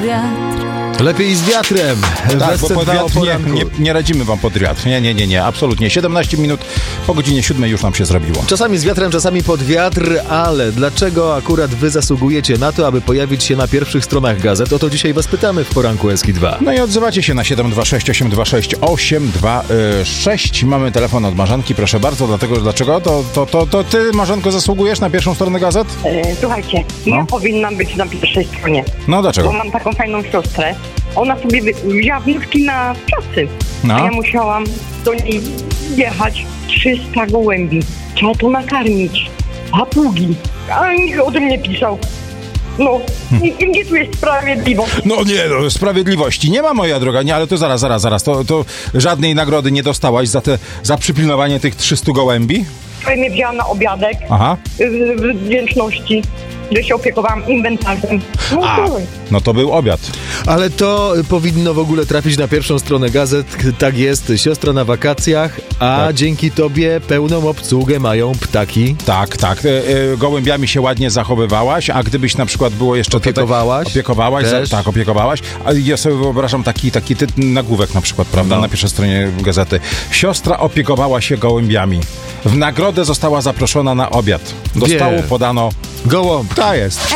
wiatr. Lepiej z wiatrem. Tak, bo pod wiatr nie radzimy wam pod wiatr. Nie, absolutnie. 17 minut po godzinie 7 już nam się zrobiło. Czasami z wiatrem, czasami pod wiatr, ale dlaczego akurat wy zasługujecie na to, aby pojawić się na pierwszych stronach gazet? O to dzisiaj was pytamy w poranku Eski2. No i odzywacie się na 726 826 826. Mamy telefon od Marzanki, proszę bardzo. Dlaczego? To ty, Marzanko, zasługujesz na pierwszą stronę gazet? Słuchajcie, ja powinnam być na pierwszej stronie. No dlaczego? Bo mam taką fajną siostrę. Ona sobie wzięła wnutki na pracy. No. A ja musiałam do niej jechać 300 gołębi. Trzeba to nakarmić. Papugi. A nikt o tym nie pisał. No, gdzie tu jest sprawiedliwość? No nie, sprawiedliwości nie ma, moja droga. Nie, ale to zaraz. To żadnej nagrody nie dostałaś za przypilnowanie tych 300 gołębi? Wczoraj mnie wzięła na obiadek. Aha. W wdzięczności, że się opiekowałam inwentarzem. No to był obiad. Ale to powinno w ogóle trafić na pierwszą stronę gazet. Tak jest, siostra na wakacjach, a tak. Dzięki tobie pełną obsługę mają ptaki. Tak. Gołębiami się ładnie zachowywałaś, a gdybyś na przykład było jeszcze... Opiekowałaś. Tak, opiekowałaś. A ja sobie wyobrażam taki nagłówek na przykład, prawda, na pierwszej stronie gazety. Siostra opiekowała się gołębiami. W nagrodę została zaproszona na obiad. Do stołu podano... Gołąb. Ta jest.